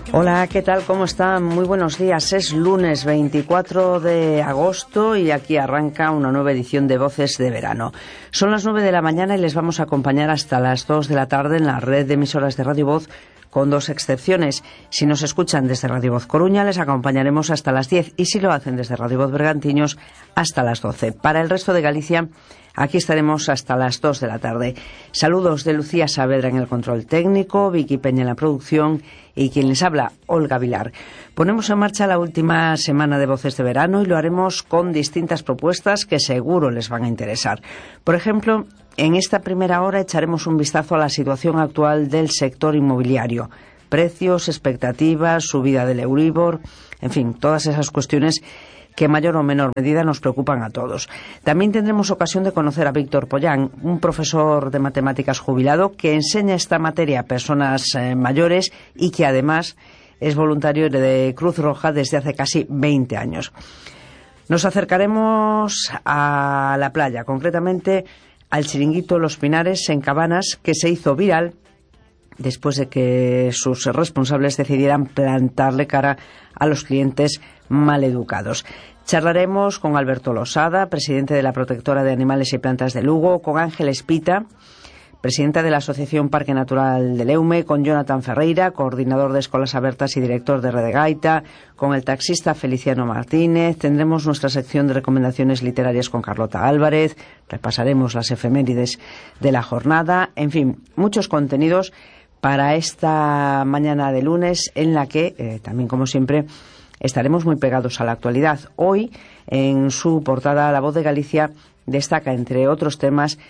Hola, ¿qué tal? ¿Cómo están? Muy buenos días. Es lunes 24 de agosto y aquí arranca una nueva edición de Voces de Verano. Son las 9 de la mañana y les vamos a acompañar hasta las 2 de la tarde en la red de emisoras de Radio Voz, con dos excepciones. Si nos escuchan desde Radio Voz Coruña, les acompañaremos hasta las 10 y si lo hacen desde Radio Voz Bergantiños, hasta las 12. Para el resto de Galicia, aquí estaremos hasta las 2 de la tarde. Saludos de Lucía Saavedra en el control técnico, Vicky Peña en la producción y quien les habla, Olga Vilar. Ponemos en marcha la última semana de Voces de Verano y lo haremos con distintas propuestas que seguro les van a interesar. Por ejemplo, en esta primera hora echaremos un vistazo a la situación actual del sector inmobiliario. Precios, expectativas, subida del Euribor, en fin, todas esas cuestiones que en mayor o menor medida nos preocupan a todos. También tendremos ocasión de conocer a Víctor Pollán, un profesor de matemáticas jubilado que enseña esta materia a personas mayores y que además es voluntario de Cruz Roja desde hace casi 20 años. Nos acercaremos a la playa, concretamente al chiringuito Los Pinares en Cabanas, que se hizo viral después de que sus responsables decidieran plantarle cara a los clientes maleducados. Charlaremos con Alberto Losada, presidente de la Protectora de Animales y Plantas de Lugo, con Ángel Espita, presidenta de la Asociación Parque Natural de Leume, con Jonathan Ferreira, coordinador de Escolas Abertas y director de Redegaita, con el taxista Feliciano Martínez. Tendremos nuestra sección de recomendaciones literarias con Carlota Álvarez, repasaremos las efemérides de la jornada, en fin, muchos contenidos para esta mañana de lunes en la que, también como siempre, estaremos muy pegados a la actualidad. Hoy, en su portada, La Voz de Galicia destaca, entre otros temas,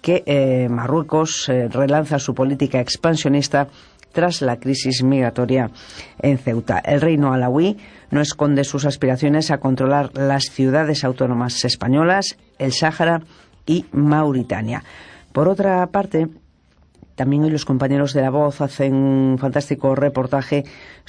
que Marruecos relanza su política expansionista tras la crisis migratoria en Ceuta. El reino alauí no esconde sus aspiraciones a controlar las ciudades autónomas españolas, el Sáhara y Mauritania. Por otra parte, también hoy los compañeros de La Voz hacen un fantástico reportaje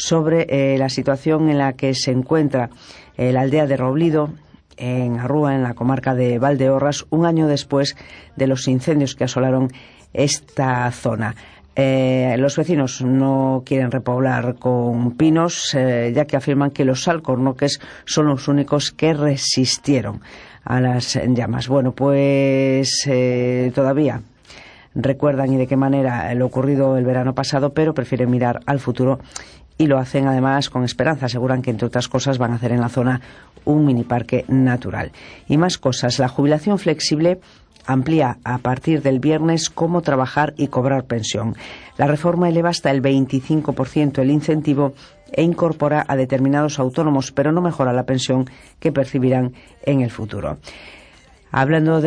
sobre la situación en la que se encuentra la aldea de Roblido, en Arrúa, en la comarca de Valdeorras, un año después de los incendios que asolaron esta zona. Los vecinos no quieren repoblar con pinos, ya que afirman que los alcornoques son los únicos que resistieron a las llamas. Bueno, pues todavía recuerdan y de qué manera lo ocurrido el verano pasado, pero prefieren mirar al futuro y lo hacen además con esperanza. Aseguran que, entre otras cosas, van a hacer en la zona un mini parque natural. Y más cosas. La jubilación flexible amplía a partir del viernes cómo trabajar y cobrar pensión. La reforma eleva hasta el 25% el incentivo e incorpora a determinados autónomos, pero no mejora la pensión que percibirán en el futuro. Hablando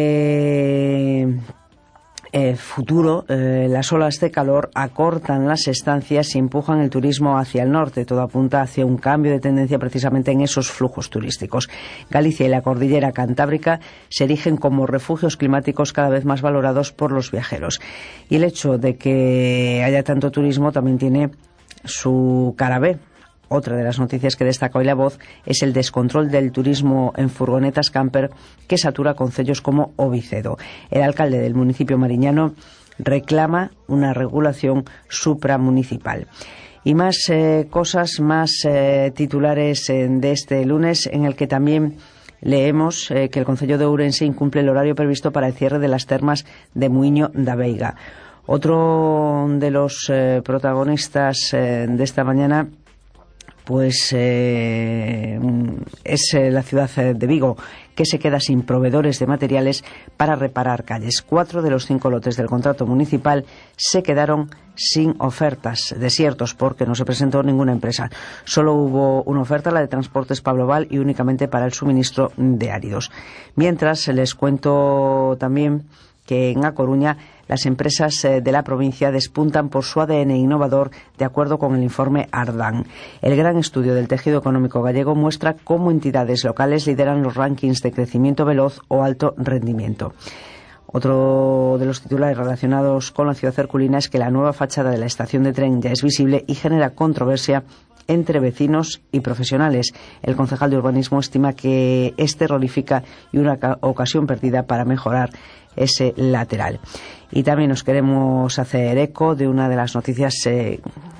de futuro, las olas de calor acortan las estancias y empujan el turismo hacia el norte. Todo apunta hacia un cambio de tendencia precisamente en esos flujos turísticos. Galicia y la cordillera cantábrica se erigen como refugios climáticos cada vez más valorados por los viajeros. Y el hecho de que haya tanto turismo también tiene su cara B. Otra de las noticias que destaca hoy La Voz es el descontrol del turismo en furgonetas camper que satura concellos como Ovicedo. El alcalde del municipio mariñano reclama una regulación supramunicipal. Y más cosas, más titulares de este lunes, en el que también leemos que el concello de Ourense incumple el horario previsto para el cierre de las termas de Muiño da Veiga. Otro de los protagonistas de esta mañana pues es la ciudad de Vigo, que se queda sin proveedores de materiales para reparar calles. 4 de los 5 lotes del contrato municipal se quedaron sin ofertas, desiertos, porque no se presentó ninguna empresa. Solo hubo una oferta, la de Transportes Pablo Val, y únicamente para el suministro de áridos. Mientras, les cuento también que en A Coruña las empresas de la provincia despuntan por su ADN innovador, de acuerdo con el informe Ardán. El gran estudio del tejido económico gallego muestra cómo entidades locales lideran los rankings de crecimiento veloz o alto rendimiento. Otro de los titulares relacionados con la ciudad herculina es que la nueva fachada de la estación de tren ya es visible y genera controversia entre vecinos y profesionales. El concejal de urbanismo estima que es terrorífica y una ocasión perdida para mejorar ese lateral. Y también nos queremos hacer eco de una de las noticias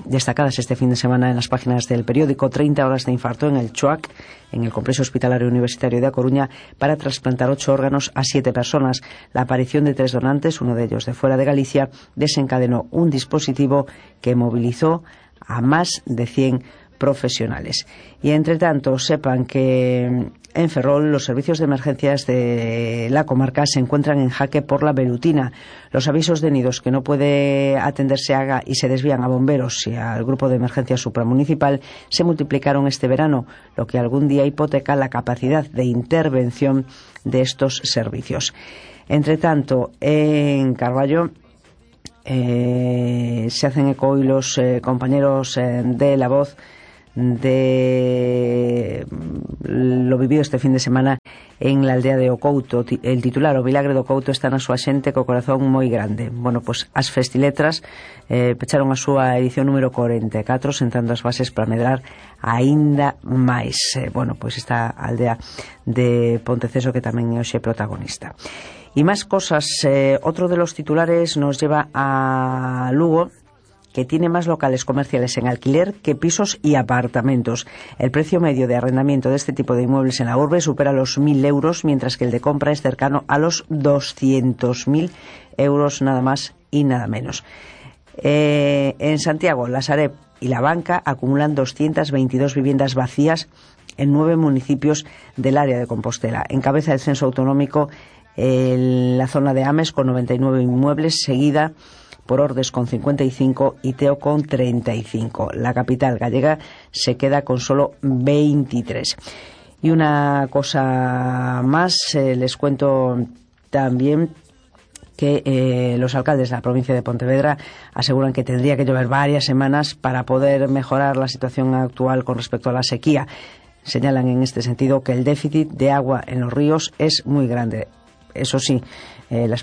destacadas este fin de semana en las páginas del periódico. 30 horas de infarto en el CHUAC, en el Complejo Hospitalario Universitario de A Coruña, para trasplantar 8 órganos a 7 personas. La aparición de 3 donantes, uno de ellos de fuera de Galicia, desencadenó un dispositivo que movilizó a más de 100 profesionales. Y entre tanto, sepan que en Ferrol los servicios de emergencias de la comarca se encuentran en jaque por la velutina. Los avisos de nidos que no puede atenderse AGA y se desvían a bomberos y al grupo de emergencia supramunicipal se multiplicaron este verano, lo que algún día hipoteca la capacidad de intervención de estos servicios. Entre tanto, en Carballo se hacen eco hoy los compañeros de La Voz de lo vivido este fin de semana en la aldea de Ocouto. El titular, o Milagre de Ocouto, está na súa xente co corazón moi grande. Bueno, pois as festiletras pecharon a súa edición número 44, sentando as bases para medrar aínda máis. Bueno, pois esta aldea de Ponteceso que tamén é hoxe protagonista. Y más cosas. Otro de los titulares nos lleva a Lugo, que tiene más locales comerciales en alquiler que pisos y apartamentos. El precio medio de arrendamiento de este tipo de inmuebles en la urbe supera los 1.000 euros, mientras que el de compra es cercano a los 200.000 euros, nada más y nada menos. En Santiago, la Sareb y la Banca acumulan 222 viviendas vacías en 9 municipios del área de Compostela. Encabeza el censo autonómico la zona de Ames con 99 inmuebles, seguida por Ordes con 55 y Teo con 35. La capital gallega se queda con solo 23. Y una cosa más, les cuento también que los alcaldes de la provincia de Pontevedra aseguran que tendría que llover varias semanas para poder mejorar la situación actual con respecto a la sequía. Señalan en este sentido que el déficit de agua en los ríos es muy grande. Eso sí, las